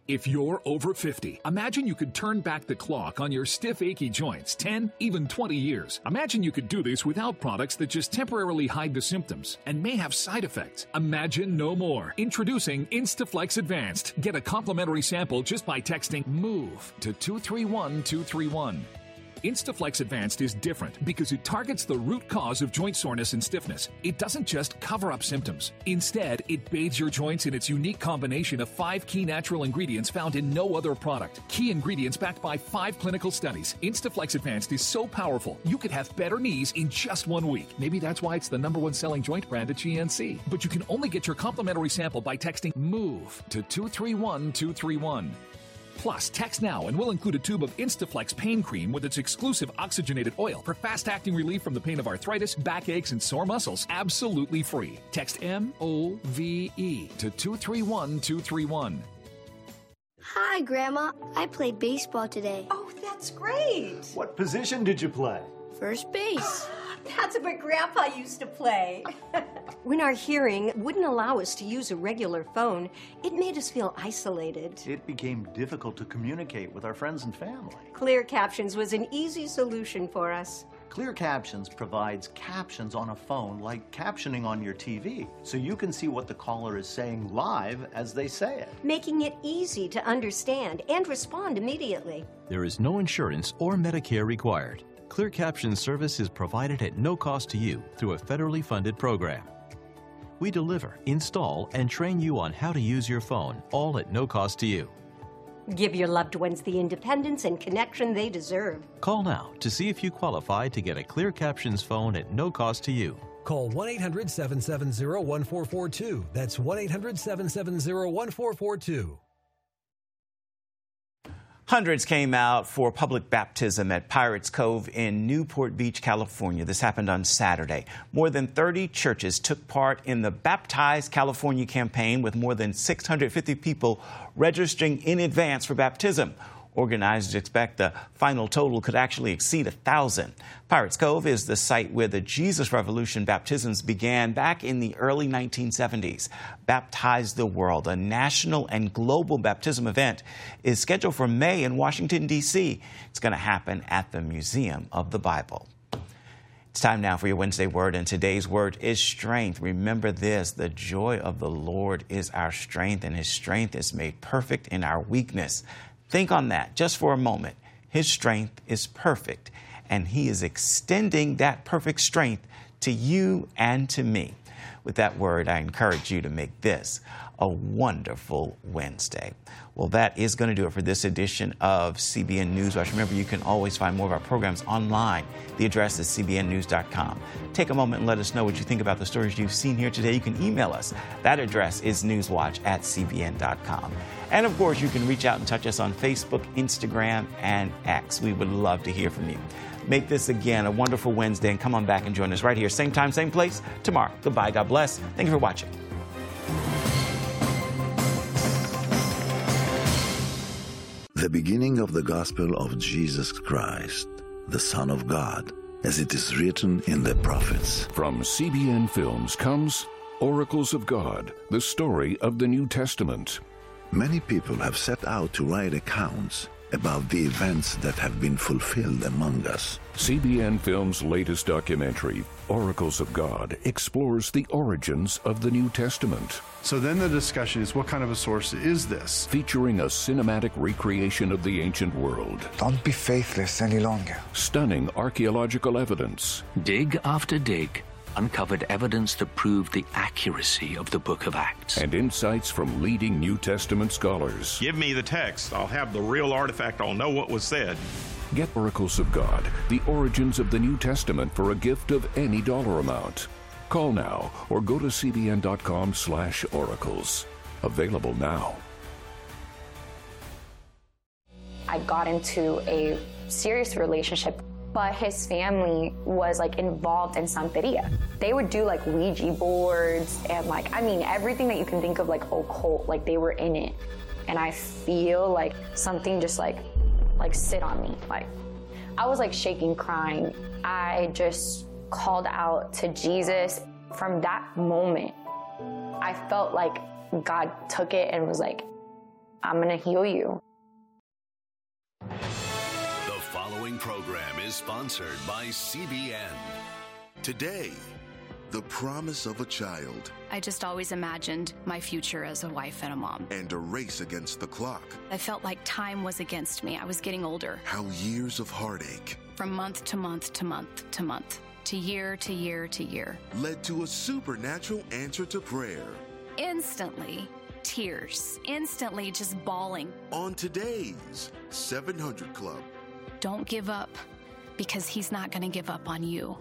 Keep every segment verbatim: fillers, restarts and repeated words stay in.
If you're over fifty, imagine you could turn back the clock on your stiff, achy joints ten, even twenty years. Imagine you could do this without products that just temporarily hide the symptoms and may have side effects. Imagine no more. Introducing Instaflex Advanced. Get a complimentary sample just by texting MOVE to two three one two three one. Instaflex Advanced is different because it targets the root cause of joint soreness and stiffness. It doesn't just cover up symptoms. Instead, it bathes your joints in its unique combination of five key natural ingredients found in no other product. Key ingredients backed by five clinical studies. Instaflex Advanced is so powerful, you could have better knees in just one week. Maybe that's why it's the number one selling joint brand at G N C. But you can only get your complimentary sample by texting MOVE to two three one two three one. Plus, text now and we'll include a tube of Instaflex pain cream with its exclusive oxygenated oil for fast-acting relief from the pain of arthritis, backaches, and sore muscles, absolutely free. Text M O V E to two three one two three one. Hi, Grandma. I played baseball today. Oh, that's great. What position did you play? First base. That's what Grandpa used to play. When our hearing wouldn't allow us to use a regular phone, it made us feel isolated. It became difficult to communicate with our friends and family. Clear Captions was an easy solution for us. Clear Captions provides captions on a phone like captioning on your T V, so you can see what the caller is saying live as they say it, making it easy to understand and respond immediately. There is no insurance or Medicare required. Clear Captions service is provided at no cost to you through a federally funded program. We deliver, install, and train you on how to use your phone, all at no cost to you. Give your loved ones the independence and connection they deserve. Call now to see if you qualify to get a Clear Captions phone at no cost to you. Call one eight hundred seven seven zero one four four two. That's one eight hundred seven seven zero one four four two. Hundreds came out for public baptism at Pirates Cove in Newport Beach, California. This happened on Saturday. More than thirty churches took part in the Baptize California campaign, with more than six hundred fifty people registering in advance for baptism. Organizers expect the final total could actually exceed a thousand. Pirates Cove is the site where the Jesus Revolution baptisms began back in the early nineteen seventies. Baptize the World, a national and global baptism event, is scheduled for May in Washington, D C It's going to happen at the Museum of the Bible. It's time now for your Wednesday Word, and today's word is strength. Remember this: the joy of the Lord is our strength, and His strength is made perfect in our weakness. Think on that just for a moment. His strength is perfect, and He is extending that perfect strength to you and to me. With that word, I encourage you to make this a wonderful Wednesday. Well, that is going to do it for this edition of C B N News Watch. Remember, you can always find more of our programs online. The address is c b n news dot com. Take a moment and let us know what you think about the stories you've seen here today. You can email us. That address is newswatch at c b n dot com. And, of course, you can reach out and touch us on Facebook, Instagram, and X. We would love to hear from you. Make this, again, a wonderful Wednesday, and come on back and join us right here, same time, same place, tomorrow. Goodbye. God bless. Thank you for watching. The beginning of the gospel of Jesus Christ, the Son of God, as it is written in the prophets. From C B N Films comes Oracles of God, the story of the New Testament. Many people have set out to write accounts about the events that have been fulfilled among us. C B N Films' latest documentary, Oracles of God, explores the origins of the New Testament. So then the discussion is, what kind of a source is this? Featuring a cinematic recreation of the ancient world. Don't be faithless any longer. Stunning archaeological evidence. Dig after dig uncovered evidence that proved the accuracy of the Book of Acts. And insights from leading New Testament scholars. Give me the text. I'll have the real artifact. I'll know what was said. Get Oracles of God, the origins of the New Testament, for a gift of any dollar amount. Call now or go to c b n dot com slash oracles. Available now. I got into a serious relationship, but his family was like involved in Santeria. They would do like Ouija boards and like, I mean, everything that you can think of like occult, like they were in it. And I feel like something just like, like sit on me. Like I was like shaking, crying. I just called out to Jesus. From that moment, I felt like God took it and was like, I'm going to heal you. The following program is sponsored by C B N. Today, the promise of a child. I just always imagined my future as a wife and a mom. And a race against the clock. I felt like time was against me. I was getting older. How years of heartache. From month to month to month to month, to year to year to year. Led to a supernatural answer to prayer. Instantly, tears. Instantly just bawling. On today's seven hundred Club. Don't give up, because he's not going to give up on you.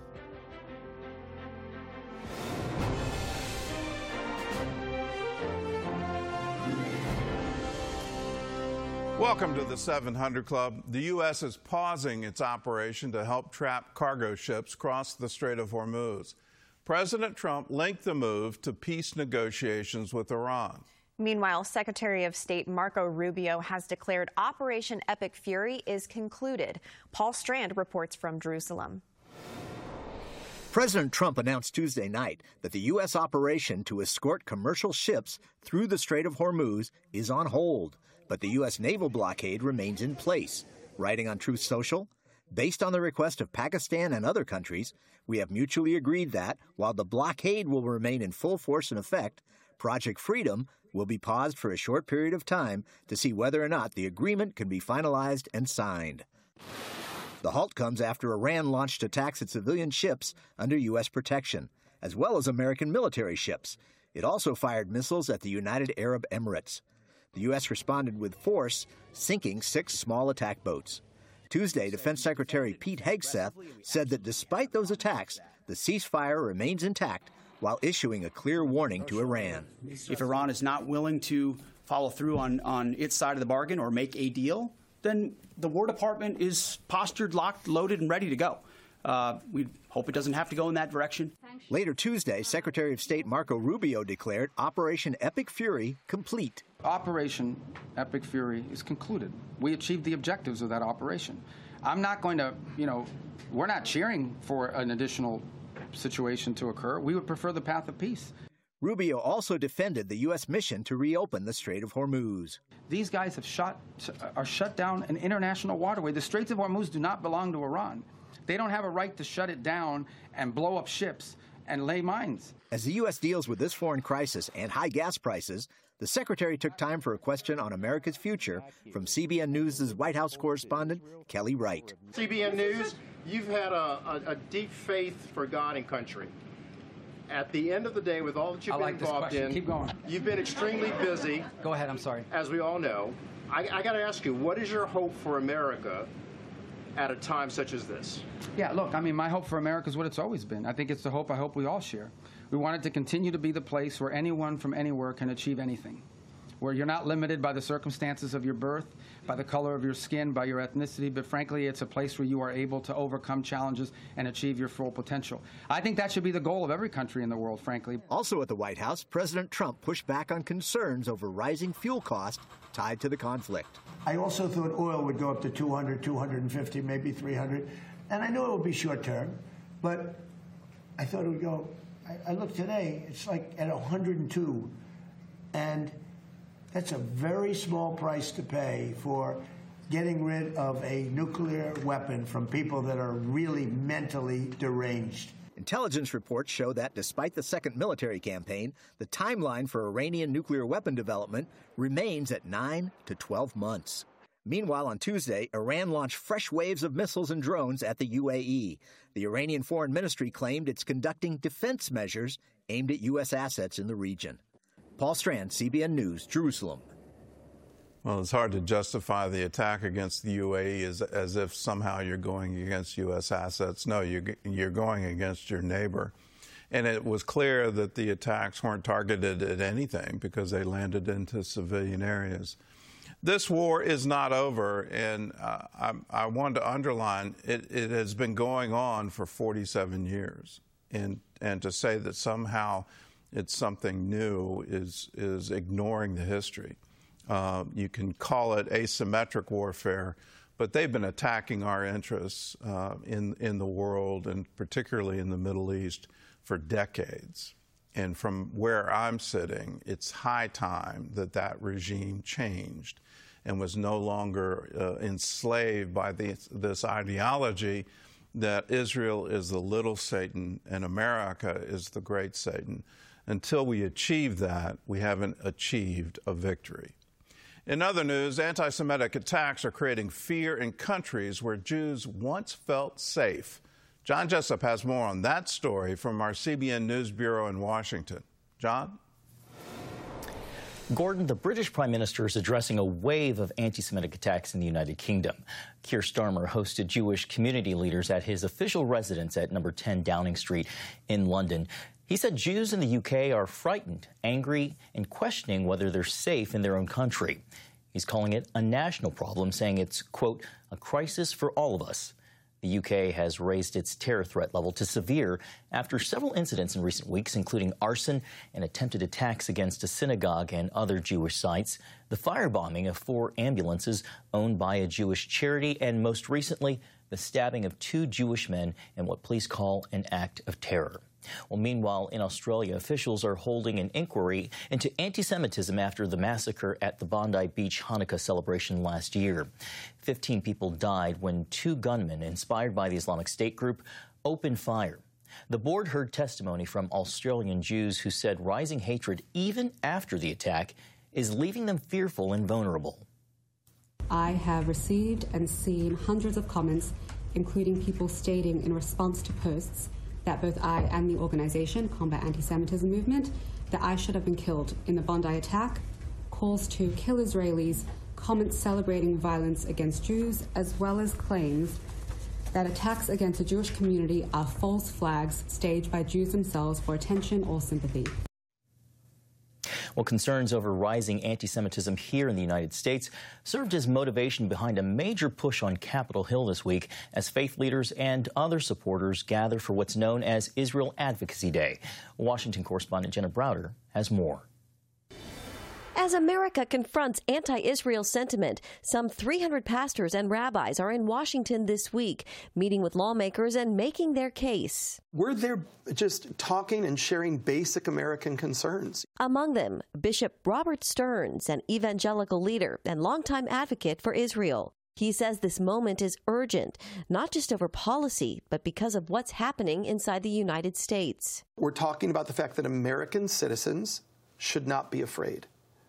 Welcome to the seven hundred Club. The U S is pausing its operation to help trap cargo ships cross the Strait of Hormuz. President Trump linked the move to peace negotiations with Iran. Meanwhile, Secretary of State Marco Rubio has declared Operation Epic Fury is concluded. Paul Strand reports from Jerusalem. President Trump announced Tuesday night that the U S operation to escort commercial ships through the Strait of Hormuz is on hold, but the U S naval blockade remains in place. Writing on Truth Social, based on the request of Pakistan and other countries, we have mutually agreed that, while the blockade will remain in full force and effect, Project Freedom will be paused for a short period of time to see whether or not the agreement can be finalized and signed. The halt comes after Iran launched attacks at civilian ships under U S protection, as well as American military ships. It also fired missiles at the United Arab Emirates. The U S responded with force, sinking six small attack boats. Tuesday, Defense Secretary Pete Hegseth said that despite those attacks, the ceasefire remains intact while issuing a clear warning to Iran. If Iran is not willing to follow through on, on its side of the bargain or make a deal, then the War Department is postured, locked, loaded, and ready to go. Uh, we hope it doesn't have to go in that direction. Later Tuesday, Secretary of State Marco Rubio declared Operation Epic Fury complete. Operation Epic Fury is concluded. We achieved the objectives of that operation. I'm not going to, you know, we're not cheering for an additional situation to occur. We would prefer the path of peace. Rubio also defended the U S mission to reopen the Strait of Hormuz. These guys have shot, are shut down an international waterway. The Straits of Hormuz do not belong to Iran. They don't have a right to shut it down and blow up ships and lay mines. As the U S deals with this foreign crisis and high gas prices, the secretary took time for a question on America's future from C B N News' White House correspondent, Kelly Wright. C B N News, you've had a, a, a deep faith for God and country. At the end of the day, with all that you've I been like involved this question. in, Keep going. You've been extremely busy. Go ahead, I'm sorry. As we all know. I, I got to ask you, what is your hope for America at a time such as this? Yeah, look, I mean, my hope for America is what it's always been. I think it's the hope I hope we all share. We want it to continue to be the place where anyone from anywhere can achieve anything, where you're not limited by the circumstances of your birth, by the color of your skin, by your ethnicity, but frankly, it's a place where you are able to overcome challenges and achieve your full potential. I think that should be the goal of every country in the world, frankly. Also at the White House, President Trump pushed back on concerns over rising fuel costs tied to the conflict. I also thought oil would go up to two hundred, two hundred fifty, maybe three hundred. And I know it would be short term, but I thought it would go, I, I looked today, it's like at one hundred two. And that's a very small price to pay for getting rid of a nuclear weapon from people that are really mentally deranged. Intelligence reports show that despite the second military campaign, the timeline for Iranian nuclear weapon development remains at nine to twelve months. Meanwhile, on Tuesday, Iran launched fresh waves of missiles and drones at the U A E. The Iranian Foreign Ministry claimed it's conducting defense measures aimed at U S assets in the region. Paul Strand, C B N News, Jerusalem. Well, it's hard to justify the attack against the U A E as, as if somehow you're going against U S assets. No, you're, you're going against your neighbor. And it was clear that the attacks weren't targeted at anything because they landed into civilian areas. This war is not over, and uh, I, I want to underline it, it has been going on for forty-seven years. And, and to say that somehow it's something new is, is ignoring the history. Uh, you can call it asymmetric warfare, but they've been attacking our interests uh, in, in the world, and particularly in the Middle East, for decades. And from where I'm sitting, it's high time that that regime changed and was no longer uh, enslaved by the, this ideology that Israel is the little Satan and America is the great Satan. Until we achieve that, we haven't achieved a victory. In other news, anti-Semitic attacks are creating fear in countries where Jews once felt safe. John Jessup has more on that story from our C B N News Bureau in Washington. John? Gordon, the British Prime Minister is addressing a wave of anti-Semitic attacks in the United Kingdom. Keir Starmer hosted Jewish community leaders at his official residence at number ten Downing Street in London. He said Jews in the U K are frightened, angry, and questioning whether they're safe in their own country. He's calling it a national problem, saying it's, quote, a crisis for all of us. The U K has raised its terror threat level to severe after several incidents in recent weeks, including arson and attempted attacks against a synagogue and other Jewish sites, the firebombing of four ambulances owned by a Jewish charity, and most recently, the stabbing of two Jewish men in what police call an act of terror. Well, meanwhile, in Australia, officials are holding an inquiry into anti-Semitism after the massacre at the Bondi Beach Hanukkah celebration last year. Fifteen people died when two gunmen, inspired by the Islamic State group, opened fire. The board heard testimony from Australian Jews who said rising hatred, even after the attack, is leaving them fearful and vulnerable. I have received and seen hundreds of comments, including people stating in response to posts that both I and the organization, Combat Anti-Semitism Movement, that I should have been killed in the Bondi attack, calls to kill Israelis, comments celebrating violence against Jews, as well as claims that attacks against the Jewish community are false flags staged by Jews themselves for attention or sympathy. Well, concerns over rising anti-Semitism here in the United States served as motivation behind a major push on Capitol Hill this week as faith leaders and other supporters gather for what's known as Israel Advocacy Day. Washington correspondent Jenna Browder has more. As America confronts anti-Israel sentiment, some three hundred pastors and rabbis are in Washington this week, meeting with lawmakers and making their case. We're there just talking and sharing basic American concerns. Among them, Bishop Robert Stearns, an evangelical leader and longtime advocate for Israel. He says this moment is urgent, not just over policy, but because of what's happening inside the United States. We're talking about the fact that American citizens should not be afraid.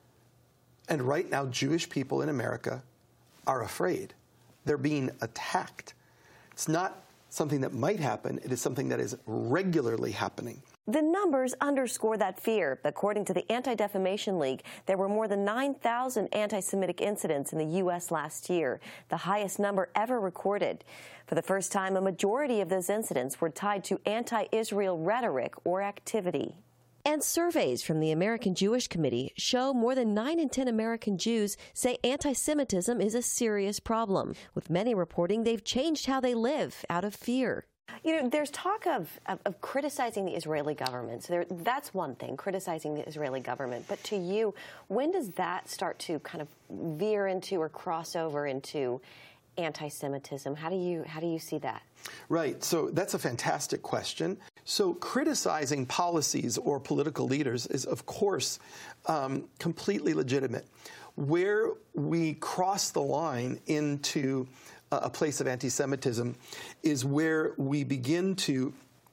And right now, Jewish people in America are afraid. They're being attacked. It's not something that might happen. It is something that is regularly happening. The numbers underscore that fear. According to the Anti-Defamation League, there were more than nine thousand anti-Semitic incidents in the U S last year, the highest number ever recorded. For the first time, a majority of those incidents were tied to anti-Israel rhetoric or activity. And surveys from the American Jewish Committee show more than nine in ten American Jews say anti-Semitism is a serious problem, with many reporting they've changed how they live out of fear. You know, there's talk of, of, of criticizing the Israeli government. So there, that's one thing, criticizing the Israeli government. But to you, when does that start to kind of veer into or cross over into anti-Semitism? How do you how do you see that? Right. So that's a fantastic question. So criticizing policies or political leaders is, of course, um, completely legitimate. Where we cross the line into a place of anti-Semitism is where we begin to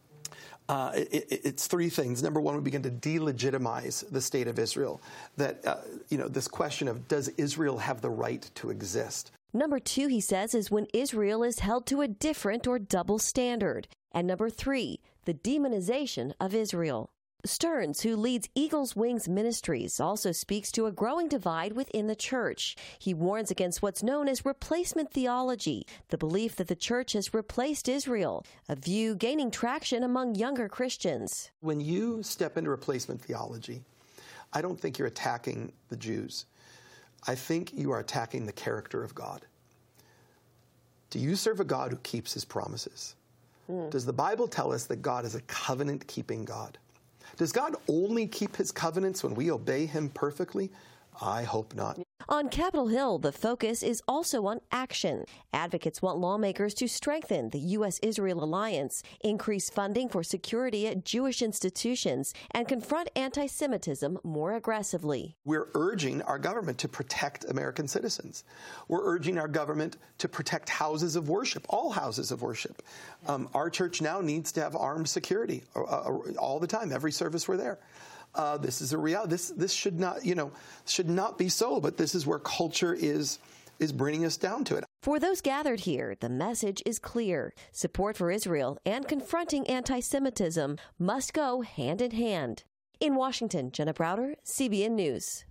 Uh, it, it's three things. Number one, we begin to delegitimize the state of Israel. That, uh, you know, this question of does Israel have the right to exist? Number two, he says, is when Israel is held to a different or double standard. And number three, the demonization of Israel. Stearns, who leads Eagle's Wings Ministries, also speaks to a growing divide within the church. He warns against what's known as replacement theology, the belief that the church has replaced Israel, a view gaining traction among younger Christians. When you step into replacement theology, I don't think you're attacking the Jews. I think you are attacking the character of God. Do you serve a God who keeps his promises? Mm. Does the Bible tell us that God is a covenant-keeping God? Does God only keep his covenants when we obey him perfectly? I hope not. On Capitol Hill, the focus is also on action. Advocates want lawmakers to strengthen the U S Israel alliance, increase funding for security at Jewish institutions, and confront anti-Semitism more aggressively. We're urging our government to protect American citizens. We're urging our government to protect houses of worship, all houses of worship. Um, our church now needs to have armed security uh, all the time, every service we're there. Uh, this is a reality. This this should not, you know, should not be so. But this is where culture is is bringing us down to it. For those gathered here, the message is clear: support for Israel and confronting anti-Semitism must go hand in hand. In Washington, Jenna Browder, C B N News.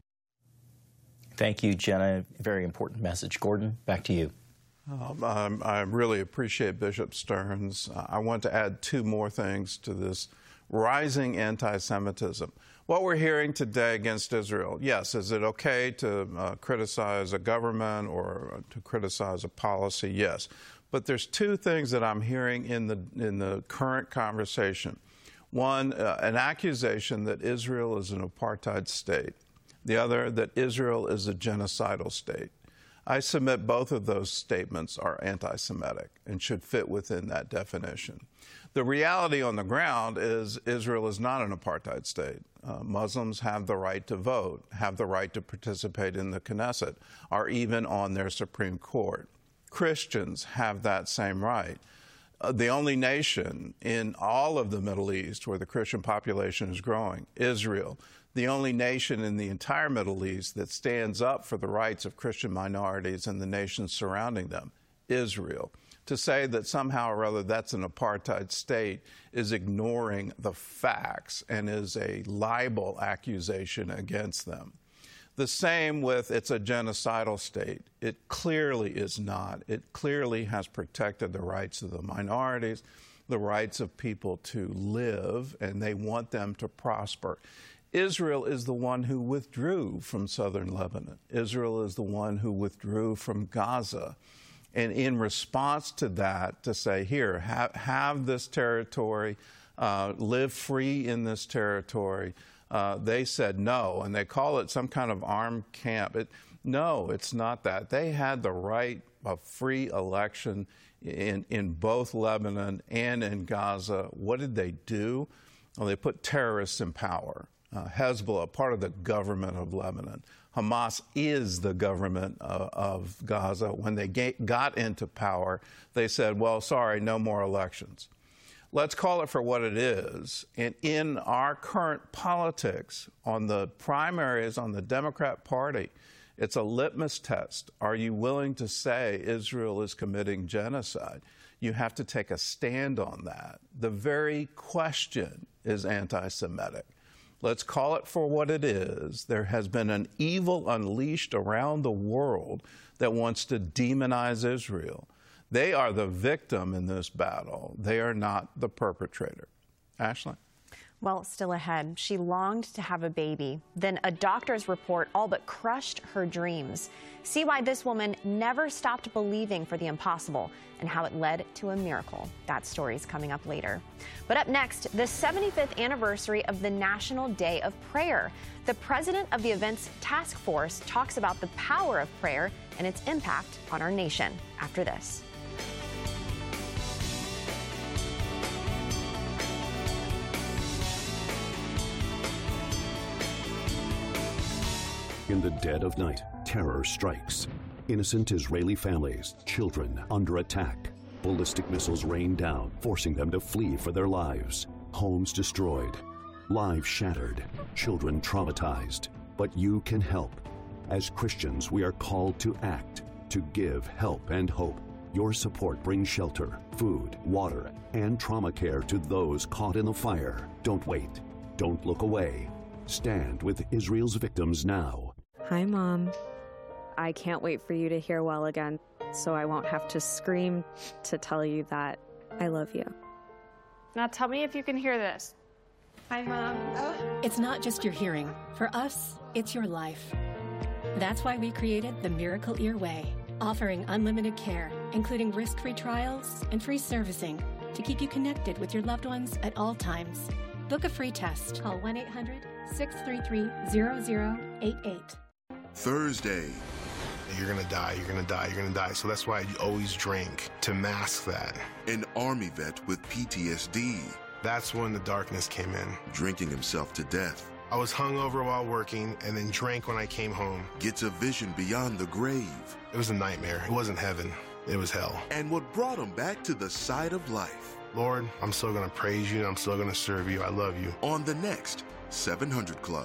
Thank you, Jenna. Very important message. Gordon, back to you. Um, um, I really appreciate Bishop Stearns. Uh, I want to add two more things to this rising anti-Semitism. What we're hearing today against Israel, yes, is it okay to uh, criticize a government or to criticize a policy? Yes. But there's two things that I'm hearing in the, in the current conversation. One, uh, an accusation that Israel is an apartheid state. The other, that Israel is a genocidal state. I submit both of those statements are anti-Semitic and should fit within that definition. The reality on the ground is Israel is not an apartheid state. Uh, Muslims have the right to vote, have the right to participate in the Knesset, are even on their Supreme Court. Christians have that same right. Uh, the only nation in all of the Middle East where the Christian population is growing, Israel, the only nation in the entire Middle East that stands up for the rights of Christian minorities and the nations surrounding them, Israel. To say that somehow or other that's an apartheid state is ignoring the facts and is a libel accusation against them. The same with it's a genocidal state. It clearly is not. It clearly has protected the rights of the minorities, the rights of people to live, and they want them to prosper. Israel is the one who withdrew from southern Lebanon. Israel is the one who withdrew from Gaza. And in response to that, to say, here, have, have this territory, uh, live free in this territory, uh, they said no, and they call it some kind of armed camp. It, no, it's not that. They had the right of free election in, in both Lebanon and in Gaza. What did they do? Well, they put terrorists in power. Uh, Hezbollah, part of the government of Lebanon. Hamas is the government uh, of Gaza. When they ga- got into power, they said, well, sorry, no more elections. Let's call it for what it is. And in our current politics, on the primaries, on the Democrat Party, it's a litmus test. Are you willing to say Israel is committing genocide? You have to take a stand on that. The very question is anti-Semitic. Let's call it for what it is. There has been an evil unleashed around the world that wants to demonize Israel. They are the victim in this battle. They are not the perpetrator. Ashley? Well, still ahead, she longed to have a baby. Then a doctor's report all but crushed her dreams. See why this woman never stopped believing for the impossible and how it led to a miracle. That story's coming up later. But up next, the seventy-fifth anniversary of the National Day of Prayer. The president of the event's task force talks about the power of prayer and its impact on our nation after this. In the dead of night, terror strikes. Innocent Israeli families, children under attack. Ballistic missiles rain down, forcing them to flee for their lives. Homes destroyed, lives shattered, children traumatized. But you can help. As Christians, we are called to act, to give help and hope. Your support brings shelter, food, water, and trauma care to those caught in the fire. Don't wait. Don't look away. Stand with Israel's victims now. Hi, Mom. I can't wait for you to hear well again, so I won't have to scream to tell you that I love you. Now tell me if you can hear this. Hi, Mom. Oh. It's not just your hearing. For us, it's your life. That's why we created the Miracle Ear Way, offering unlimited care, including risk-free trials and free servicing to keep you connected with your loved ones at all times. Book a free test. Call one eight hundred, six three three, zero zero eight eight. Thursday. You're gonna die, you're gonna die, you're gonna die. So that's why you always drink, to mask that. An Army vet with P T S D. That's when the darkness came in. Drinking himself to death. I was hungover while working and then drank when I came home. Gets a vision beyond the grave. It was a nightmare. It wasn't heaven. It was hell. And what brought him back to the side of life. Lord, I'm still gonna praise you and I'm still gonna serve you. I love you. On the next seven hundred Club.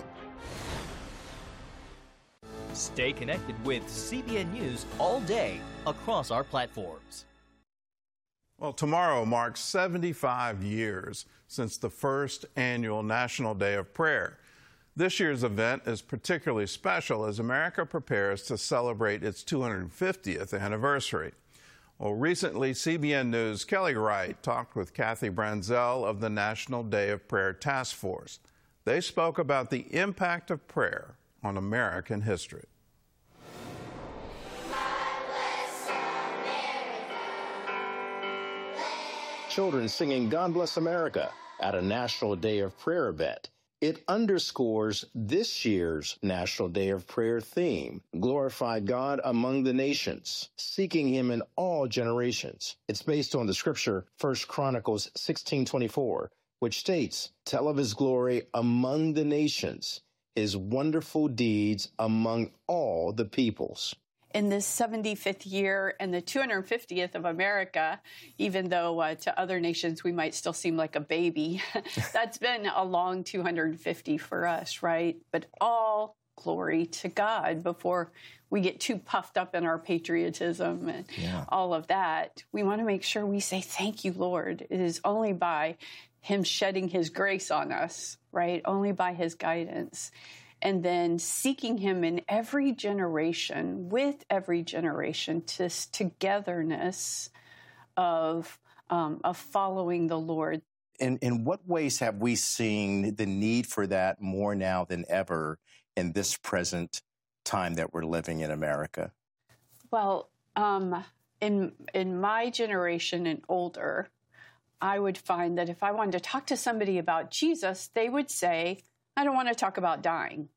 Stay connected with C B N News all day across our platforms. Well, tomorrow marks seventy-five years since the first annual National Day of Prayer. This year's event is particularly special as America prepares to celebrate its two hundred fiftieth anniversary. Well, recently, C B N News' Kelly Wright talked with Kathy Branzell of the National Day of Prayer Task Force. They spoke about the impact of prayer on American history. Children singing God Bless America at a National Day of Prayer event. It underscores this year's National Day of Prayer theme, glorify God among the nations, seeking him in all generations. It's based on the scripture First Chronicles sixteen twenty-four, which states, tell of his glory among the nations, his wonderful deeds among all the peoples. In this seventy-fifth year and the two hundred fiftieth of America, even though uh, to other nations we might still seem like a baby, that's been a long two hundred fifty for us, right? But all glory to God before we get too puffed up in our patriotism and yeah. all of that. We want to make sure we say, thank you, Lord. It is only by him shedding his grace on us, right? Only by his guidance. And then seeking him in every generation, with every generation, to togetherness of, um, of following the Lord. In, in what ways have we seen the need for that more now than ever in this present time that we're living in America? Well, um, in, in my generation and older, I would find that if I wanted to talk to somebody about Jesus, they would say, I don't want to talk about dying.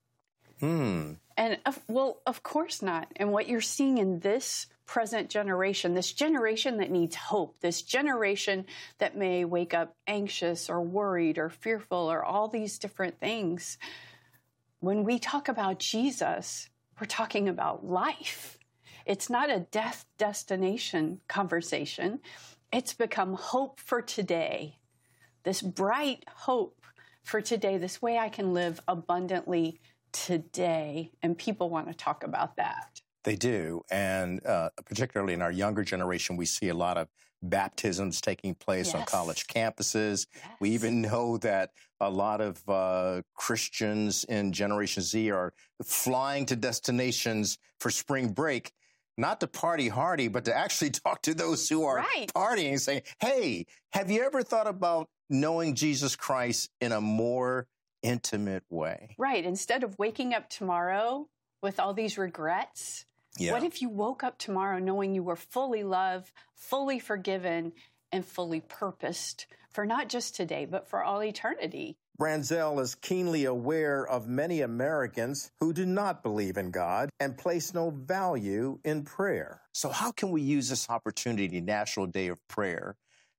Hmm. And, uh, well, of course not. And what you're seeing in this present generation, this generation that needs hope, this generation that may wake up anxious or worried or fearful or all these different things, when we talk about Jesus, we're talking about life. It's not a death destination conversation. It's become hope for today, this bright hope for today, this way I can live abundantly today. And people want to talk about that. They do. And uh, particularly in our younger generation, we see a lot of baptisms taking place yes. on college campuses. Yes. We even know that a lot of uh, Christians in Generation Z are flying to destinations for spring break, not to party hardy, but to actually talk to those who are right. partying and saying, hey, have you ever thought about knowing Jesus Christ in a more intimate way? Right. Instead of waking up tomorrow with all these regrets, yeah. what if you woke up tomorrow knowing you were fully loved, fully forgiven, and fully purposed for not just today, but for all eternity? Branzell is keenly aware of many Americans who do not believe in God and place no value in prayer. So how can we use this opportunity, National Day of Prayer,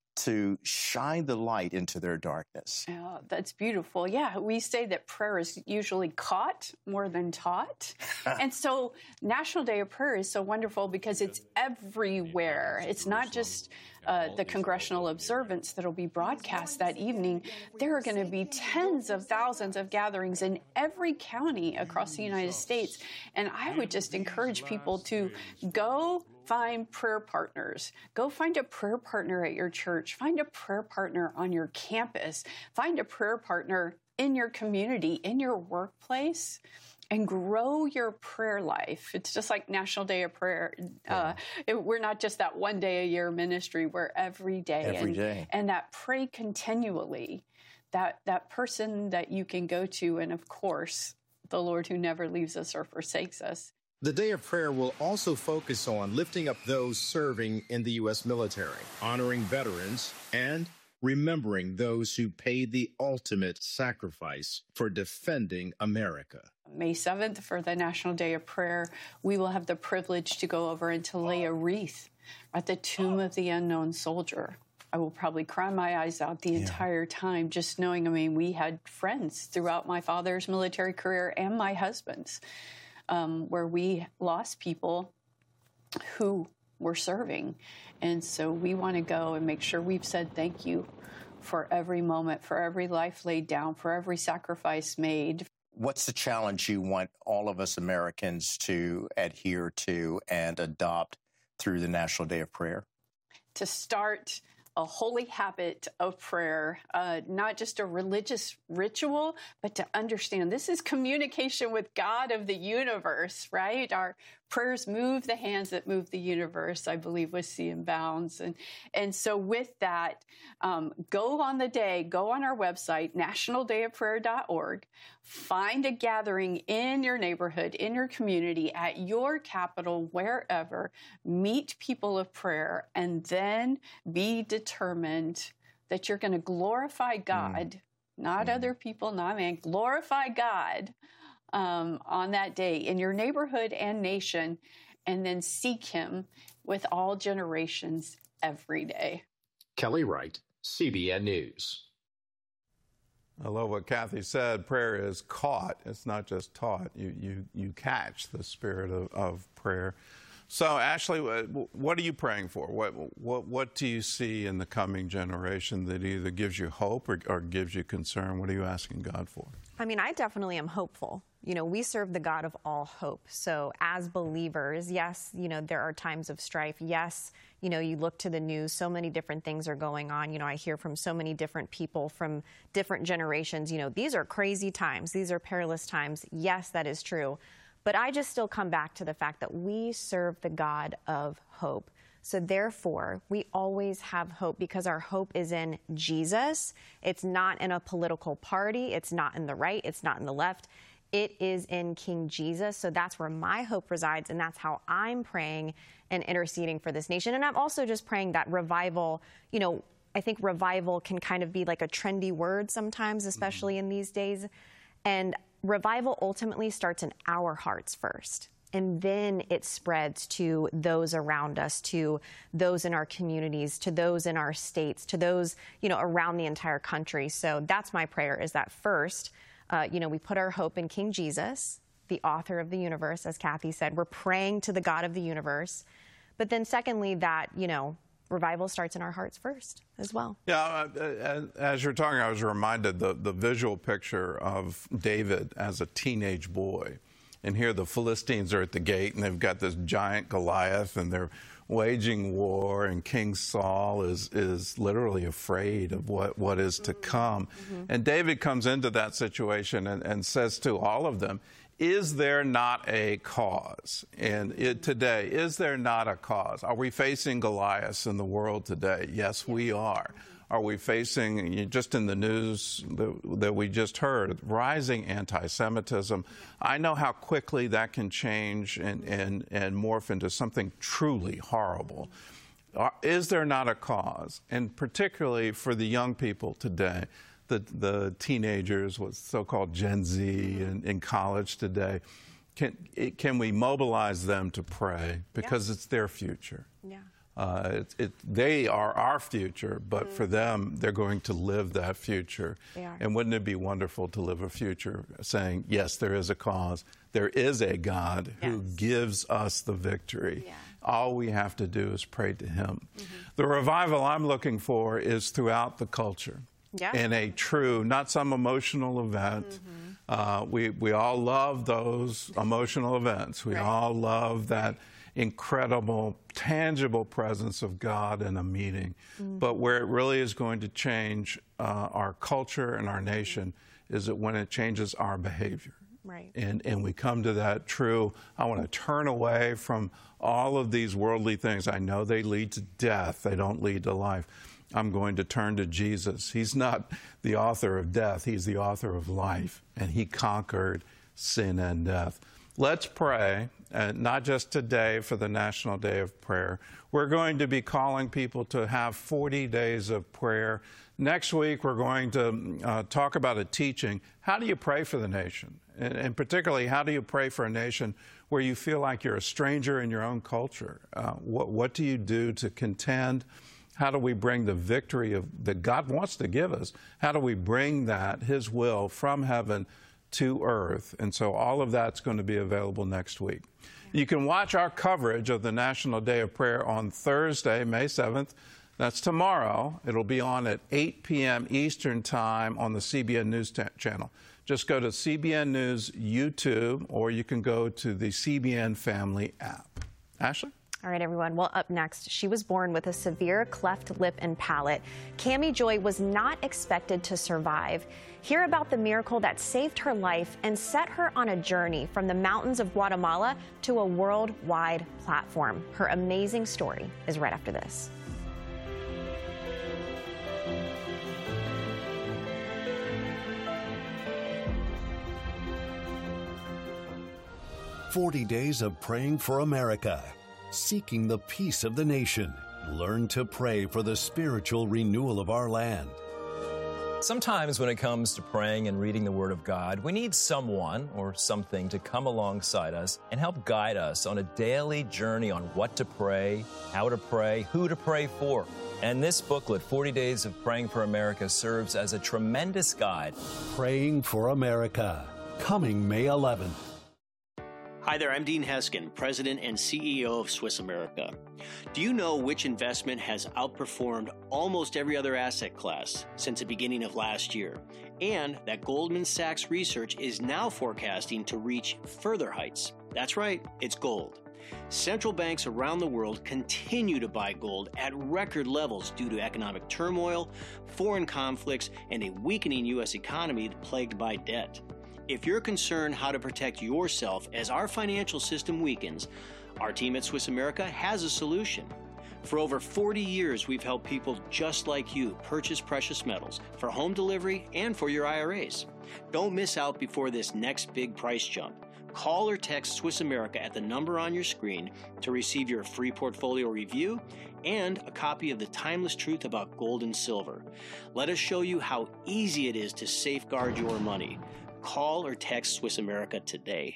to shine the light into their darkness? Oh, that's beautiful. Yeah, we say that prayer is usually caught more than taught. And so National Day of Prayer is so wonderful because it's everywhere. It's not just uh, the congressional observance that will be broadcast that evening. There are going to be tens of thousands of gatherings in every county across the United States. And I would just encourage people to go find prayer partners. Go find a prayer partner at your church. Find a prayer partner on your campus. Find a prayer partner in your community, in your workplace, and grow your prayer life. It's just like National Day of Prayer. Uh, it, we're not just that one day a year ministry. We're every day. Every and, day. And that pray continually, that, that person that you can go to, and of course, the Lord who never leaves us or forsakes us. The Day of Prayer will also focus on lifting up those serving in the U S military, honoring veterans, and remembering those who paid the ultimate sacrifice for defending America. May seventh, for the National Day of Prayer, we will have the privilege to go over and to lay a wreath at the tomb of the unknown soldier. I will probably cry my eyes out the yeah. entire time, just knowing, I mean, we had friends throughout my father's military career and my husband's, um, where we lost people who were serving. And so we want to go and make sure we've said thank you for every moment, for every life laid down, for every sacrifice made. What's the challenge you want all of us Americans to adhere to and adopt through the National Day of Prayer? To start a holy habit of prayer, uh, not just a religious ritual, but to understand this is communication with God of the universe, right? Our prayers move the hands that move the universe, I believe was C M Bounds. And, and so with that, um, go on the day, go on our website, national day of prayer dot org, find a gathering in your neighborhood, in your community, at your capital, wherever, meet people of prayer, and then be determined that you're going to glorify God, mm. not mm. other people, not man, glorify God um, on that day in your neighborhood and nation, and then seek him with all generations every day. Kelly Wright, C B N News. I love what Kathy said. Prayer is caught. It's not just taught. You you you catch the spirit of, of prayer. So, Ashley, what are you praying for? What what what do you see in the coming generation that either gives you hope or, or gives you concern? What are you asking God for? I mean, I definitely am hopeful. You know, we serve the God of all hope. So as believers, yes, you know, there are times of strife. Yes, you know, you look to the news, so many different things are going on. You know, I hear from so many different people from different generations, you know, these are crazy times. These are perilous times. Yes, that is true. But I just still come back to the fact that we serve the God of hope. So therefore, we always have hope because our hope is in Jesus. It's not in a political party. It's not in the right. It's not in the left. It is in King Jesus. So that's where my hope resides, and that's how I'm praying and interceding for this nation. And I'm also just praying that revival, you know, I think revival can kind of be like a trendy word sometimes, especially mm-hmm. in these days. And revival ultimately starts in our hearts first. And then it spreads to those around us, to those in our communities, to those in our states, to those, you know, around the entire country. So that's my prayer, is that first, uh, you know, we put our hope in King Jesus, the author of the universe, as Kathy said. We're praying to the God of the universe. But then secondly, that, you know, revival starts in our hearts first as well. Yeah, uh, as you're talking, I was reminded the, the visual picture of David as a teenage boy. And here the Philistines are at the gate, and they've got this giant Goliath, and they're waging war, and King Saul is is literally afraid of what, what is to come. Mm-hmm. And David comes into that situation and, and says to all of them, is there not a cause? And it, today, is there not a cause? Are we facing Goliaths in the world today? Yes, we are. Are we facing, just in the news that, that we just heard, rising anti-Semitism? I know how quickly that can change and, and, and morph into something truly horrible. Is there not a cause? And particularly for the young people today, the, the teenagers, what's so-called Gen Z in, in college today, can, it, can we mobilize them to pray? Because yeah. it's their future. Yeah. Uh, it, it, they are our future, but mm. for them, they're going to live that future. They are. And wouldn't it be wonderful to live a future saying, yes, there is a cause, there is a God yes. who gives us the victory. Yeah. All we have to do is pray to him. Mm-hmm. The revival I'm looking for is throughout the culture. Yeah. In a true, not some emotional event. Mm-hmm. Uh, we, we all love those emotional events. We right. all love that incredible, tangible presence of God in a meeting. Mm-hmm. But where it really is going to change uh, our culture and our nation is that when it changes our behavior. Right. And, and we come to that true, I want to turn away from all of these worldly things. I know they lead to death. They don't lead to life. I'm going to turn to Jesus. He's not the author of death. He's the author of life. And he conquered sin and death. let's pray, uh, not just today for the National Day of Prayer. We're going to be calling people to have forty days of prayer. Next week, we're going to uh, talk about a teaching. How do you pray for the nation? And, and particularly, how do you pray for a nation where you feel like you're a stranger in your own culture? Uh, what, what do you do to contend? How do we bring the victory of, that God wants to give us? How do we bring that, His will, from heaven to earth? And so all of that's going to be available next week. You can watch our coverage of the National Day of Prayer on Thursday, May seventh. That's tomorrow. It'll be on at eight p m Eastern Time on the C B N News channel. Just go to C B N News YouTube, or you can go to the C B N Family app. Ashley? All right, everyone. Well, up next, she was born with a severe cleft lip and palate. Cami Joy was not expected to survive. Hear about the miracle that saved her life and set her on a journey from the mountains of Guatemala to a worldwide platform. Her amazing story is right after this. forty days of praying for America, seeking the peace of the nation. Learn to pray for the spiritual renewal of our land. Sometimes when it comes to praying and reading the Word of God, we need someone or something to come alongside us and help guide us on a daily journey on what to pray, how to pray, who to pray for. And this booklet, forty days of Praying for America, serves as a tremendous guide. Praying for America, coming May eleventh. Hi there, I'm Dean Heskin, President and C E O of Swiss America. Do you know which investment has outperformed almost every other asset class since the beginning of last year? And that Goldman Sachs research is now forecasting to reach further heights. That's right, it's gold. Central banks around the world continue to buy gold at record levels due to economic turmoil, foreign conflicts, and a weakening U S economy plagued by debt. If you're concerned how to protect yourself as our financial system weakens, our team at Swiss America has a solution. For over forty years, we've helped people just like you purchase precious metals for home delivery and for your I R As. Don't miss out before this next big price jump. Call or text Swiss America at the number on your screen to receive your free portfolio review and a copy of The Timeless Truth About Gold and Silver. Let us show you how easy it is to safeguard your money. Call or text Swiss America today.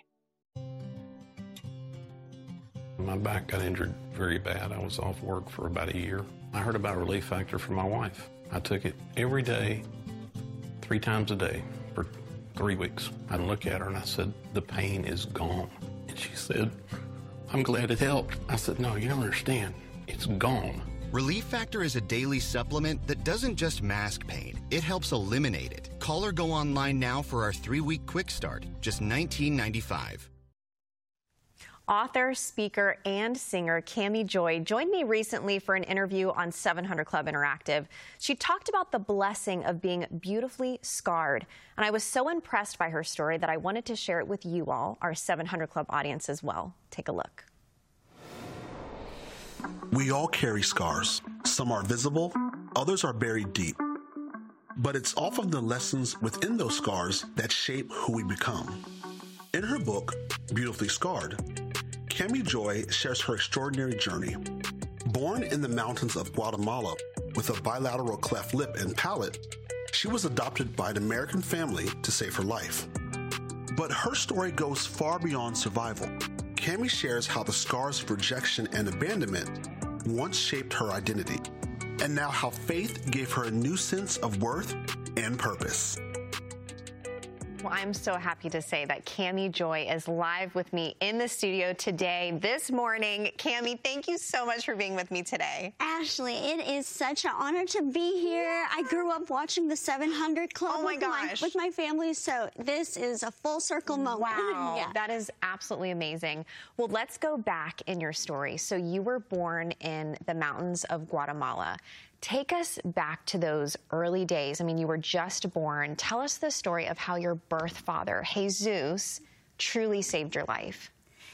My back got injured very bad. I was off work for about a year. I heard about Relief Factor from my wife. I took it every day, three times a day for three weeks. I looked at her and I said, the pain is gone. And she said, I'm glad it helped. I said, no, you don't understand. It's gone. Relief Factor is a daily supplement that doesn't just mask pain, it helps eliminate it. Call or go online now for our three-week quick start, just nineteen ninety-five. Author, speaker, and singer Cami Joy joined me recently for an interview on seven hundred Club Interactive. She talked about the blessing of being beautifully scarred, and I was so impressed by her story that I wanted to share it with you all, our seven hundred Club audience as well. Take a look. We all carry scars. Some are visible, others are buried deep. But it's often the lessons within those scars that shape who we become. In her book, Beautifully Scarred, Cami Joy shares her extraordinary journey. Born in the mountains of Guatemala with a bilateral cleft lip and palate, she was adopted by an American family to save her life. But her story goes far beyond survival. Cami shares how the scars of rejection and abandonment once shaped her identity, and now how faith gave her a new sense of worth and purpose. Well, I'm so happy to say that Cami Joy is live with me in the studio today, this morning. Cami, thank you so much for being with me today. Ashley, it is such an honor to be here. I grew up watching the seven hundred Club oh my with, gosh. My, with my family, so this is a full circle moment. Wow, yeah. That is absolutely amazing. Well, let's go back in your story. So you were born in the mountains of Guatemala. Take us back to those early days. I mean, you were just born. Tell us the story of how your birth father, Jesus, truly saved your life.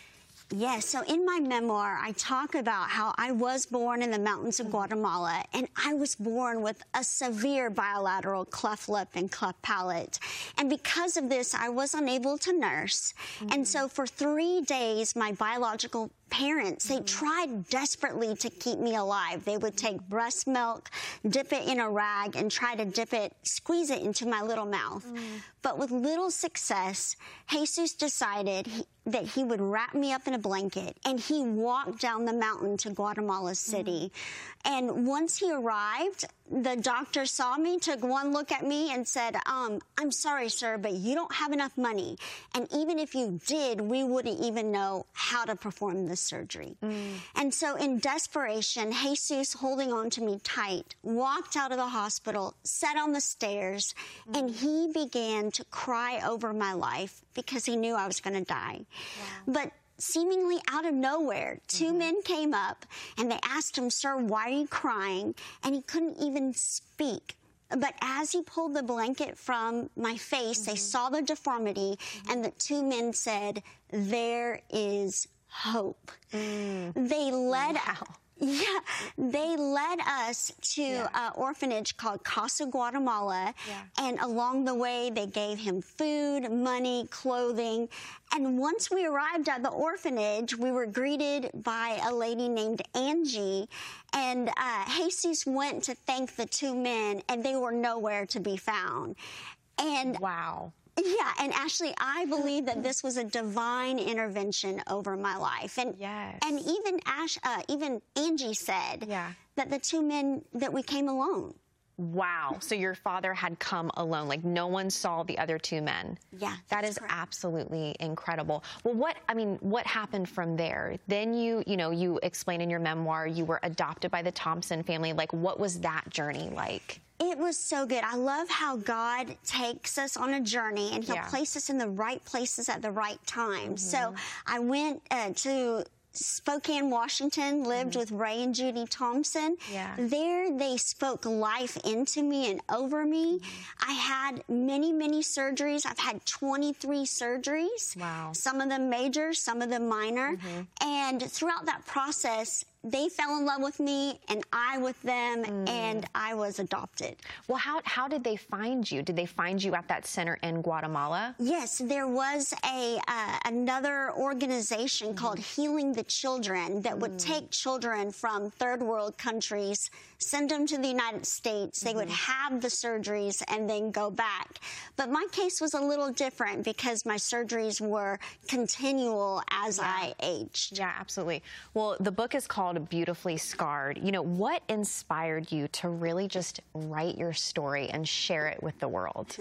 Yes, so in my memoir, I talk about how I was born in the mountains of Guatemala, and I was born with a severe bilateral cleft lip and cleft palate. And because of this, I was unable to nurse. Mm-hmm. And so for three days, my biological parents, they mm-hmm. tried desperately to keep me alive. They would take breast milk, dip it in a rag, and try to dip it, squeeze it into my little mouth. Mm. But with little success, Jesus decided he, that he would wrap me up in a blanket, and he walked down the mountain to Guatemala City. Mm. And once he arrived, the doctor saw me, took one look at me, and said, um, I'm sorry, sir, but you don't have enough money. And even if you did, we wouldn't even know how to perform this surgery. Mm. And so in desperation, Jesus, holding on to me tight, walked out of the hospital, sat on the stairs, mm. and he began to cry over my life because he knew I was going to die. Wow. But seemingly out of nowhere, two mm-hmm. men came up and they asked him, sir, why are you crying? And he couldn't even speak. But as he pulled the blanket from my face, mm-hmm. they saw the deformity, mm-hmm. and the two men said, there is hope. Mm. They led wow. Yeah, they led us to yeah. an orphanage called Casa Guatemala, yeah. and along the way, they gave him food, money, clothing, and once we arrived at the orphanage, we were greeted by a lady named Angie, and uh, Jesus went to thank the two men, and they were nowhere to be found. And wow. Yeah, and Ashley, I believe that this was a divine intervention over my life, and yes. and even Ash, uh, even Angie said yeah. that the two men that we came alone. Wow! So your father had come alone, like no one saw the other two men. Yeah, that is correct. Absolutely incredible. Well, what I mean, what happened from there? Then you, you know, you explain in your memoir you were adopted by the Thompson family. Like, what was that journey like? It was so good. I love how God takes us on a journey, and he'll yeah. place us in the right places at the right time. Mm-hmm. So I went uh, to Spokane, Washington, lived mm-hmm. with Ray and Judy Thompson. Yeah. There, they spoke life into me and over me. Mm-hmm. I had many, many surgeries. I've had twenty-three surgeries. Wow. Some of them major, some of them minor. Mm-hmm. And throughout that process, they fell in love with me, and I with them, mm. and I was adopted. Well, how how did they find you? Did they find you at that center in Guatemala? Yes, there was a uh, another organization mm-hmm. called Healing the Children that mm. would take children from third world countries, send them to the United States. They mm-hmm. would have the surgeries and then go back. But my case was a little different because my surgeries were continual as yeah. I aged. Yeah, absolutely. Well, the book is called Beautifully Scarred. You know, what inspired you to really just write your story and share it with the world?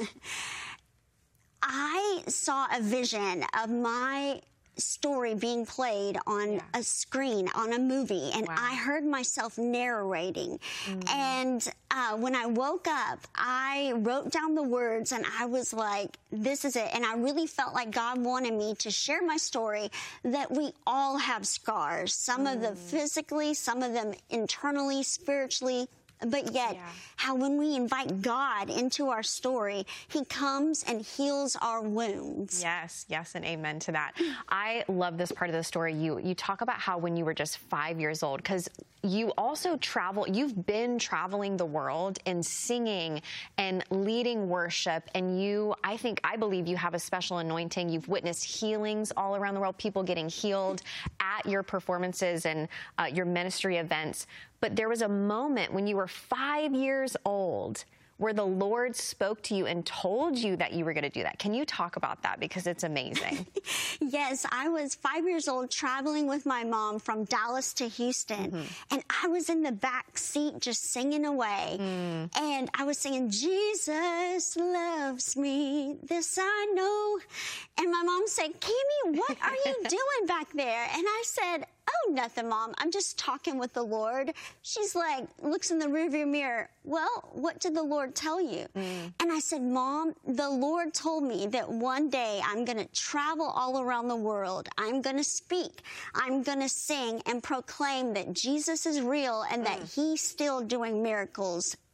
I saw a vision of my story being played on yeah. a screen, on a movie, and wow. I heard myself narrating. Mm. And uh, when I woke up, I wrote down the words, and I was like, this is it. And I really felt like God wanted me to share my story, that we all have scars, some mm. of them physically, some of them internally, spiritually. But yet, yeah. how when we invite God into our story, he comes and heals our wounds. Yes, yes, and amen to that. I love this part of the story. You you talk about how when you were just five years old, because you also travel, you've been traveling the world and singing and leading worship, and you, I think, I believe you have a special anointing. You've witnessed healings all around the world, people getting healed at your performances and uh, your ministry events. But there was a moment when you were five years old where the Lord spoke to you and told you that you were going to do that. Can you talk about that? Because it's amazing. Yes, I was five years old traveling with my mom from Dallas to Houston. Mm-hmm. And I was in the back seat just singing away. Mm. And I was singing, Jesus loves me, this I know. And my mom said, Kimmy, what are you doing back there? And I said, oh, nothing, Mom. I'm just talking with the Lord. She's like, looks in the rearview mirror. Well, what did the Lord tell you? Mm. And I said, Mom, the Lord told me that one day I'm going to travel all around the world. I'm going to speak. I'm going to sing and proclaim that Jesus is real and mm. that he's still doing miracles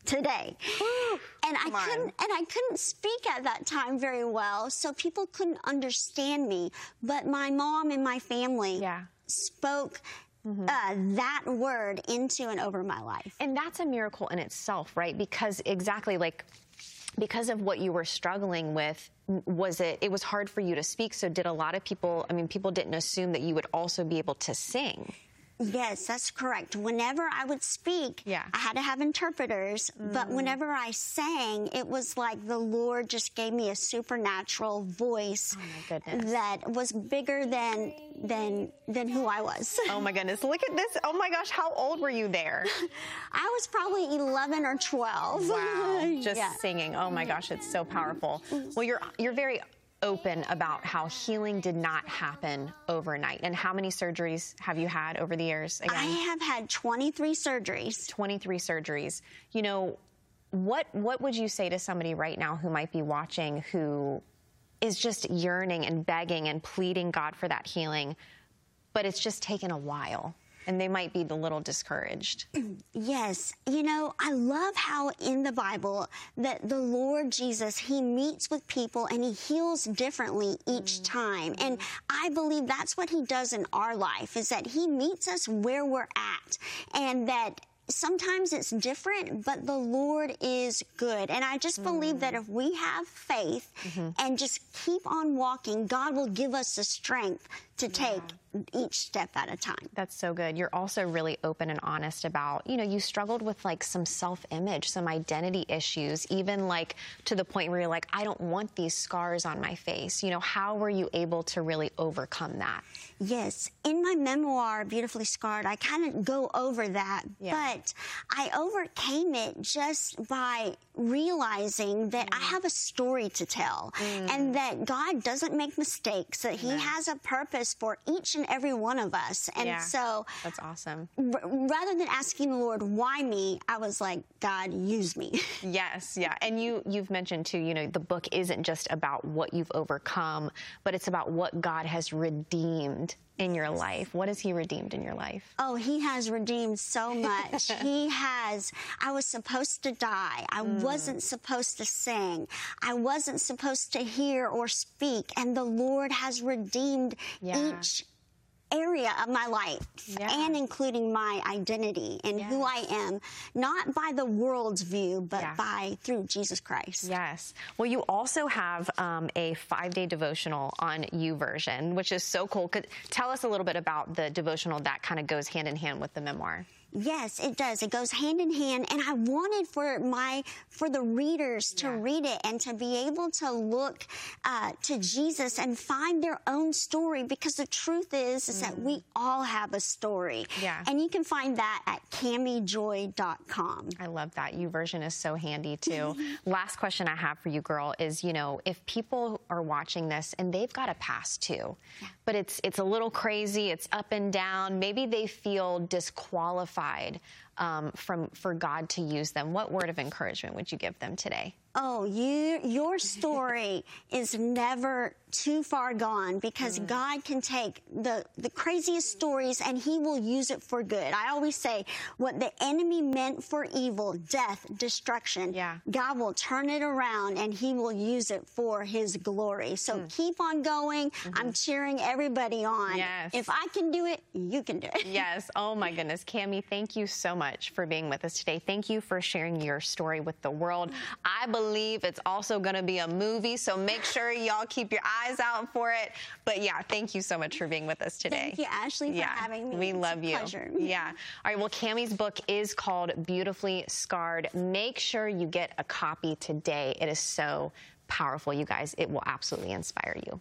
today. And I couldn't and I couldn't speak at that time very well, so people couldn't understand me. But my mom and my family yeah. spoke mm-hmm. uh, that word into and over my life. And that's a miracle in itself, right? Because exactly like because of what you were struggling with, was it it was hard for you to speak, so did a lot of people, I mean, people didn't assume that you would also be able to sing. Yes, that's correct. Whenever I would speak, yeah. I had to have interpreters, mm. but whenever I sang, it was like the Lord just gave me a supernatural voice oh my goodness. that was bigger than than than who I was. Oh my goodness, look at this. Oh my gosh, how old were you there? I was probably eleven or twelve. Wow, just yeah. singing. Oh my gosh, it's so powerful. Well, you're you're very open about how healing did not happen overnight. And how many surgeries have you had over the years? Again? I have had twenty-three surgeries. twenty-three surgeries. You know, what what would you say to somebody right now who might be watching who is just yearning and begging and pleading God for that healing, but it's just taken a while? And they might be a little discouraged. Yes. You know, I love how in the Bible that the Lord Jesus, he meets with people and he heals differently each time. And I believe that's what he does in our life, is that he meets us where we're at, and that sometimes it's different, but the Lord is good. And I just believe mm. that if we have faith mm-hmm. and just keep on walking, God will give us the strength to take yeah. each step at a time. That's so good. You're also really open and honest about, you know, you struggled with like some self-image, some identity issues, even like to the point where you're like, I don't want these scars on my face. You know, how were you able to really overcome that? Yes. In my memoir, Beautifully Scarred, I kind of go over that, yeah. but I overcame it just by realizing that mm. I have a story to tell mm. and that God doesn't make mistakes, that he yeah. has a purpose for each and every one of us. And yeah, so that's awesome. R- rather than asking the Lord, why me, I was like, God, use me. Yes, yeah. And you, you've mentioned too, you know, the book isn't just about what you've overcome, but it's about what God has redeemed in your life. What has he redeemed in your life? Oh, he has redeemed so much. He has. I was supposed to die. I mm. wasn't supposed to sing. I wasn't supposed to hear or speak. And the Lord has redeemed yeah. each area of my life, yeah. and including my identity and yes. who I am, not by the world's view, but yeah. by through Jesus Christ. Yes. Well, you also have um, a five-day devotional on YouVersion, which is so cool. Could tell us a little bit about the devotional that kind of goes hand in hand with the memoir. Yes, it does. It goes hand in hand, and I wanted for my for the readers to yeah. read it and to be able to look uh, to Jesus and find their own story, because the truth is, is mm. that we all have a story. Yeah. And you can find that at cami joy dot com. I love that. YouVersion is so handy, too. Last question I have for you, girl, is, you know, if people are watching this and they've got a past, too, yeah. but it's it's a little crazy, it's up and down, maybe they feel disqualified Um, from for God to use them, what word of encouragement would you give them today? Oh, you, your story is never too far gone, because mm. God can take the, the craziest stories and he will use it for good. I always say, what the enemy meant for evil, death, destruction, yeah. God will turn it around and he will use it for his glory. So mm. keep on going. Mm-hmm. I'm cheering everybody on. Yes. If I can do it, you can do it. Yes. Oh my goodness. Cami, thank you so much for being with us today. Thank you for sharing your story with the world. I believe believe it's also going to be a movie, so make sure y'all keep your eyes out for it. But yeah, thank you so much for being with us today. Thank you, Ashley, for yeah, having me. We it's love a you. Pleasure. Yeah. All right, well, Cami's book is called Beautifully Scarred. Make sure you get a copy today. It is so powerful, you guys. It will absolutely inspire you.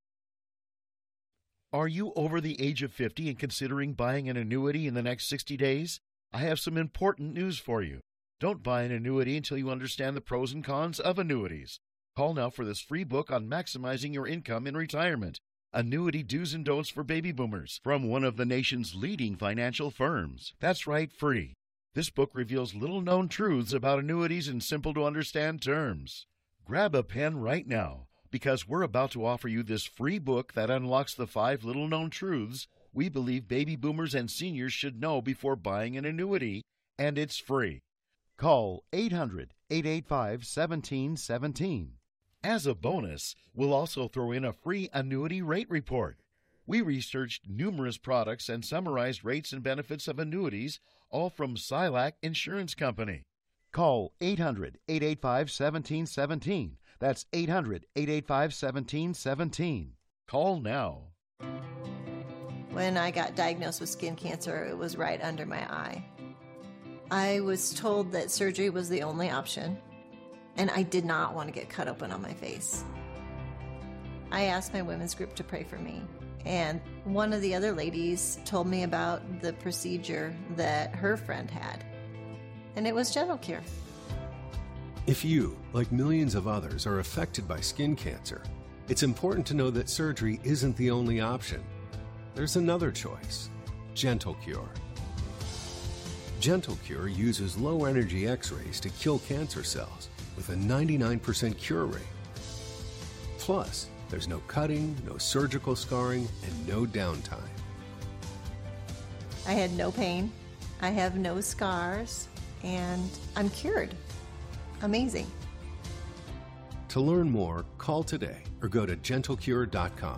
Are you over the age of fifty and considering buying an annuity in the next sixty days? I have some important news for you. Don't buy an annuity until you understand the pros and cons of annuities. Call now for this free book on maximizing your income in retirement. Annuity Do's and Don'ts for Baby Boomers, from one of the nation's leading financial firms. That's right, free. This book reveals little-known truths about annuities in simple-to-understand terms. Grab a pen right now, because we're about to offer you this free book that unlocks the five little-known truths we believe baby boomers and seniors should know before buying an annuity, and it's free. Call eight hundred, eight eight five, one seven one seven. As a bonus, we'll also throw in a free annuity rate report. We researched numerous products and summarized rates and benefits of annuities, all from Silac Insurance Company. Call eight hundred, eight eight five, one seven one seven. That's eight hundred, eight eight five, one seven one seven. Call now. When I got diagnosed with skin cancer, it was right under my eye. I was told that surgery was the only option, and I did not want to get cut open on my face. I asked my women's group to pray for me, and one of the other ladies told me about the procedure that her friend had, and it was Gentle Cure. If you, like millions of others, are affected by skin cancer, it's important to know that surgery isn't the only option. There's another choice, Gentle Cure. Gentle Cure uses low-energy X-rays to kill cancer cells with a ninety-nine percent cure rate. Plus, there's no cutting, no surgical scarring, and no downtime. I had no pain, I have no scars, and I'm cured. Amazing. To learn more, call today or go to gentle cure dot com.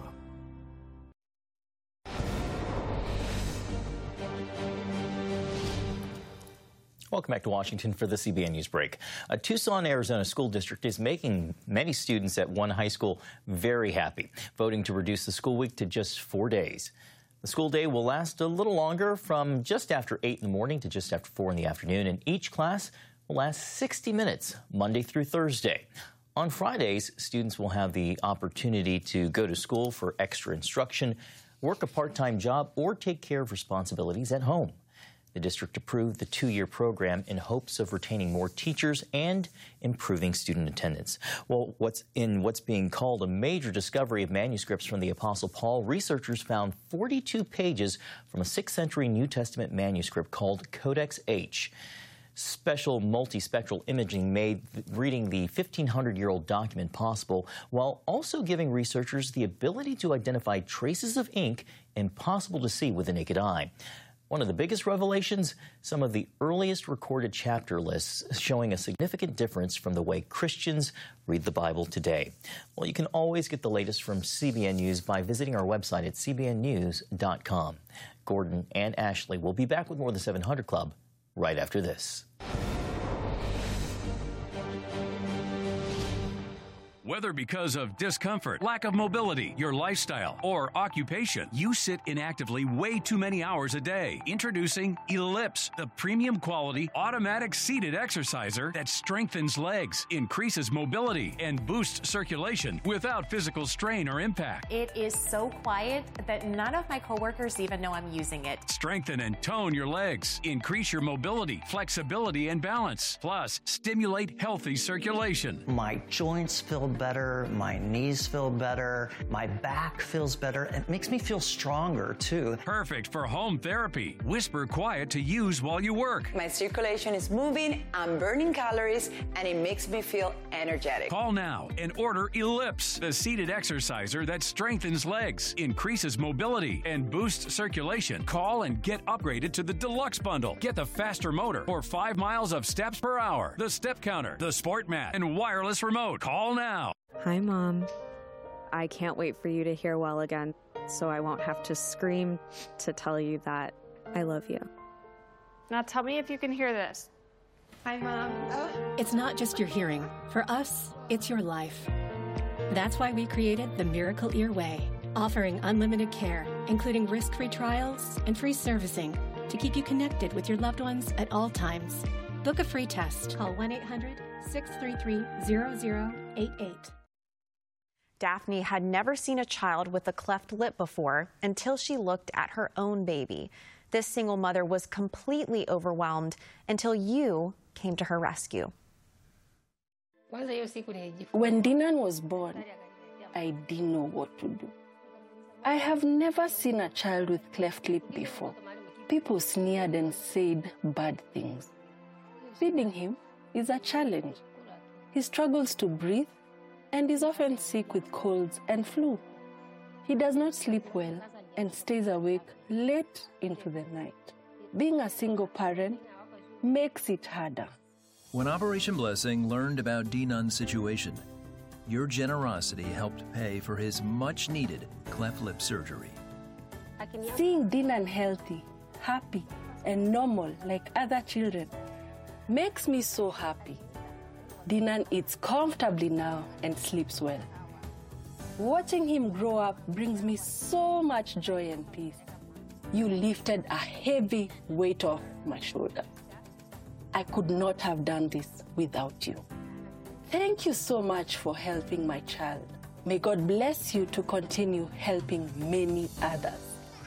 Welcome back to Washington for the C B N News Break. A Tucson, Arizona school district is making many students at one high school very happy, voting to reduce the school week to just four days. The school day will last a little longer, from just after eight in the morning to just after four in the afternoon, and each class will last sixty minutes, Monday through Thursday. On Fridays, students will have the opportunity to go to school for extra instruction, work a part-time job, or take care of responsibilities at home. The district approved the two-year program in hopes of retaining more teachers and improving student attendance. Well, what's in what's being called a major discovery of manuscripts from the Apostle Paul, researchers found forty-two pages from a sixth century New Testament manuscript called Codex H. Special multispectral imaging made reading the fifteen hundred year old document possible, while also giving researchers the ability to identify traces of ink impossible to see with the naked eye. One of the biggest revelations, some of the earliest recorded chapter lists showing a significant difference from the way Christians read the Bible today. Well, you can always get the latest from C B N News by visiting our website at c b n news dot com. Gordon and Ashley will be back with more of the seven hundred Club right after this. Whether because of discomfort, lack of mobility, your lifestyle, or occupation, you sit inactively way too many hours a day. Introducing Ellipse, the premium quality automatic seated exerciser that strengthens legs, increases mobility, and boosts circulation without physical strain or impact. It is so quiet that none of my coworkers even know I'm using it. Strengthen and tone your legs, increase your mobility, flexibility, and balance. Plus, stimulate healthy circulation. My joints feel better, my knees feel better, my back feels better. It makes me feel stronger too. Perfect for home therapy. Whisper quiet to use while you work. My circulation is moving, I'm burning calories, and it makes me feel energetic. Call now and order Ellipse, the seated exerciser that strengthens legs, increases mobility, and boosts circulation. Call and get upgraded to the Deluxe Bundle. Get the faster motor or five miles of steps per hour, the step counter, the sport mat, and wireless remote. Call now. Hi, Mom. I can't wait for you to hear well again, so I won't have to scream to tell you that I love you. Now tell me if you can hear this. Hi, Mom. Oh. It's not just your hearing. For us, it's your life. That's why we created the Miracle Ear Way, offering unlimited care, including risk-free trials and free servicing to keep you connected with your loved ones at all times. Book a free test. Call one eight hundred, six three three, zero zero eight eight. Daphne had never seen a child with a cleft lip before until she looked at her own baby. This single mother was completely overwhelmed until you came to her rescue. When Dinan was born, I didn't know what to do. I have never seen a child with cleft lip before. People sneered and said bad things. Feeding him is a challenge. He struggles to breathe and is often sick with colds and flu. He does not sleep well and stays awake late into the night. Being a single parent makes it harder. When Operation Blessing learned about D. Nunn's situation, your generosity helped pay for his much-needed cleft lip surgery. Seeing Dinan healthy, happy, and normal like other children makes me so happy. Dinan eats comfortably now and sleeps well. Watching him grow up brings me so much joy and peace. You lifted a heavy weight off my shoulder. I could not have done this without you. Thank you so much for helping my child. May God bless you to continue helping many others.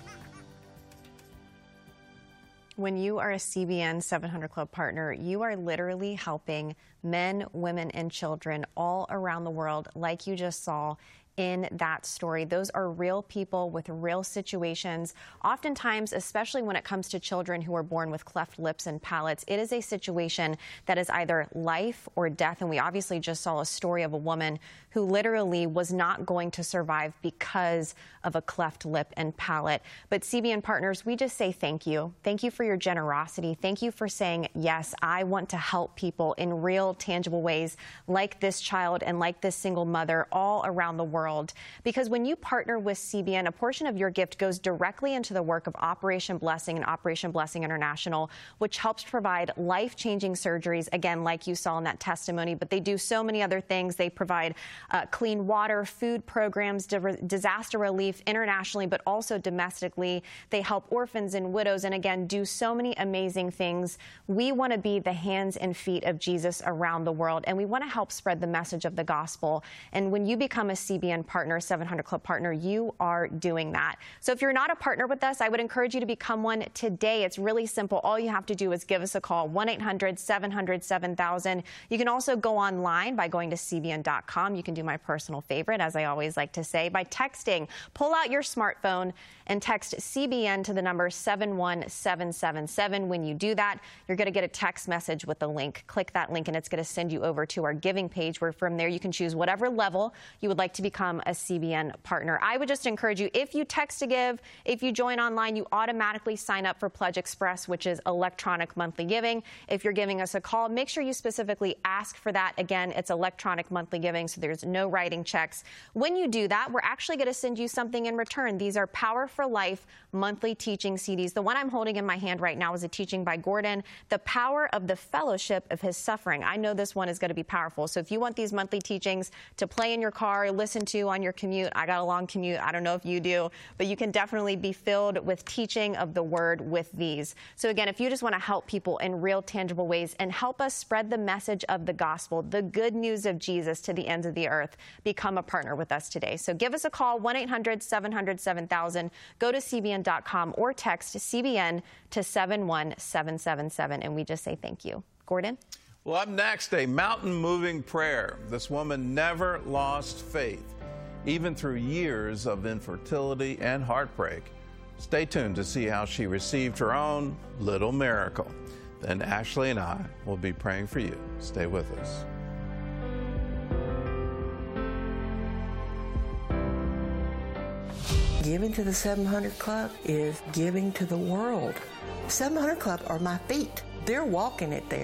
When you are a C B N seven hundred Club partner, you are literally helping men, women, and children all around the world, like you just saw in that story. Those are real people with real situations. Oftentimes, especially when it comes to children who are born with cleft lips and palates, it is a situation that is either life or death. And we obviously just saw a story of a woman who literally was not going to survive because of a cleft lip and palate. But C B N partners, we just say thank you. Thank you for your generosity. Thank you for saying, yes, I want to help people in real, tangible ways like this child and like this single mother all around the world. Because when you partner with C B N, a portion of your gift goes directly into the work of Operation Blessing and Operation Blessing International, which helps provide life-changing surgeries, again, like you saw in that testimony. But they do so many other things. They provide uh, clean water, food programs, disaster relief internationally, but also domestically. They help orphans and widows, and again, do so many amazing things. We want to be the hands and feet of Jesus around the world, and we want to help spread the message of the gospel. And when you become a C B N partner, seven hundred Club partner, you are doing that. So if you're not a partner with us, I would encourage you to become one today. It's really simple. All you have to do is give us a call, one eight hundred seven hundred seven thousand. You can also go online by going to C B N dot com. You can do my personal favorite, as I always like to say, by texting. Pull out your smartphone and text C B N to the number seven one seven seven seven. When you do that, you're going to get a text message with a link. Click that link and it's going to send you over to our giving page, where from there you can choose whatever level you would like to become a C B N partner. I would just encourage you, if you text to give, if you join online, you automatically sign up for Pledge Express, which is electronic monthly giving. If you're giving us a call, make sure you specifically ask for that. Again, it's electronic monthly giving, so there's no writing checks. When you do that, we're actually going to send you something in return. These are Power for Life monthly teaching C Ds. The one I'm holding in my hand right now is a teaching by Gordon, The Power of the Fellowship of His Suffering. I know this one is going to be powerful. So if you want these monthly teachings to play in your car, listen to on your commute, I got a long commute, I don't know if you do, but you can definitely be filled with teaching of the word with these. So again, if you just want to help people in real, tangible ways and help us spread the message of the gospel, the good news of Jesus to the ends of the earth, become a partner with us today. So give us a call, one eight hundred seven hundred seven thousand. Go to C B N dot com or text C B N to seven one seven seven seven, and we just say thank you. Gordon? Well, up next, a mountain-moving prayer. This woman never lost faith, even through years of infertility and heartbreak. Stay tuned to see how she received her own little miracle. Then Ashley and I will be praying for you. Stay with us. Giving to the seven hundred Club is giving to the world. seven hundred Club are my feet. They're walking it there.